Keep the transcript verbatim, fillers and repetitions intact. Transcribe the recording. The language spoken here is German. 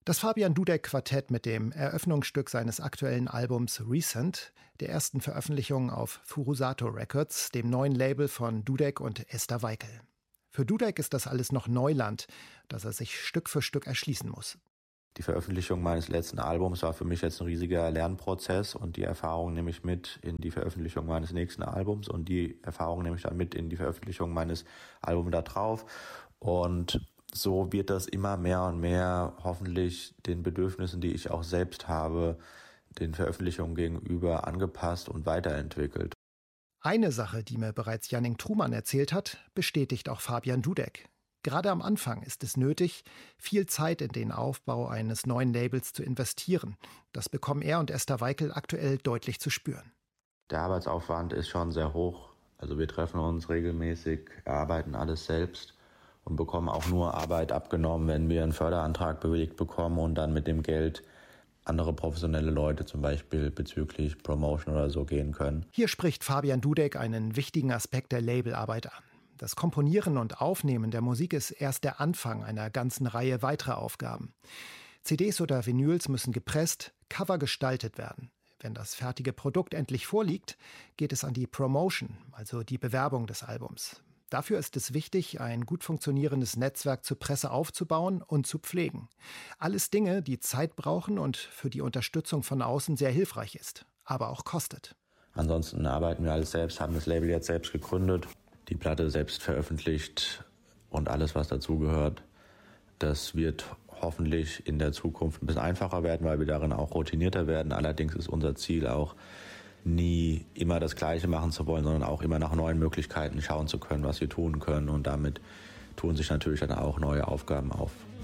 Das Fabian Dudek-Quartett mit dem Eröffnungsstück seines aktuellen Albums Recent, der ersten Veröffentlichung auf Furusato Records, dem neuen Label von Dudek und Esther Weikel. Für Dudek ist das alles noch Neuland, das er sich Stück für Stück erschließen muss. Die Veröffentlichung meines letzten Albums war für mich jetzt ein riesiger Lernprozess und die Erfahrung nehme ich mit in die Veröffentlichung meines nächsten Albums und die Erfahrung nehme ich dann mit in die Veröffentlichung meines Albums da drauf. Und so wird das immer mehr und mehr hoffentlich den Bedürfnissen, die ich auch selbst habe, den Veröffentlichungen gegenüber angepasst und weiterentwickelt. Eine Sache, die mir bereits Janning Truman erzählt hat, bestätigt auch Fabian Dudek. Gerade am Anfang ist es nötig, viel Zeit in den Aufbau eines neuen Labels zu investieren. Das bekommen er und Esther Weikel aktuell deutlich zu spüren. Der Arbeitsaufwand ist schon sehr hoch. Also wir treffen uns regelmäßig, erarbeiten alles selbst und bekommen auch nur Arbeit abgenommen, wenn wir einen Förderantrag bewilligt bekommen und dann mit dem Geld andere professionelle Leute zum Beispiel bezüglich Promotion oder so gehen können. Hier spricht Fabian Dudek einen wichtigen Aspekt der Labelarbeit an. Das Komponieren und Aufnehmen der Musik ist erst der Anfang einer ganzen Reihe weiterer Aufgaben. C Ds oder Vinyls müssen gepresst, Cover gestaltet werden. Wenn das fertige Produkt endlich vorliegt, geht es an die Promotion, also die Bewerbung des Albums. Dafür ist es wichtig, ein gut funktionierendes Netzwerk zur Presse aufzubauen und zu pflegen. Alles Dinge, die Zeit brauchen und für die Unterstützung von außen sehr hilfreich ist, aber auch kostet. Ansonsten arbeiten wir alles selbst, haben das Label jetzt selbst gegründet, die Platte selbst veröffentlicht und alles, was dazugehört. Das wird hoffentlich in der Zukunft ein bisschen einfacher werden, weil wir darin auch routinierter werden. Allerdings ist unser Ziel auch, nie immer das Gleiche machen zu wollen, sondern auch immer nach neuen Möglichkeiten schauen zu können, was wir tun können. Und damit tun sich natürlich dann auch neue Aufgaben auf.